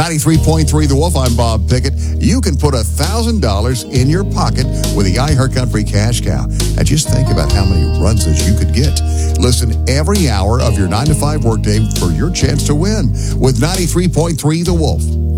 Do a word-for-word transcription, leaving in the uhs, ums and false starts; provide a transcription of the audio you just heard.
ninety-three point three The Wolf, I'm Bob Pickett. You can put one thousand dollars in your pocket with the iHeartCountry Cash Cow. And just think about how many runs that you could get. Listen every hour of your nine to five workday for your chance to win with ninety-three point three The Wolf.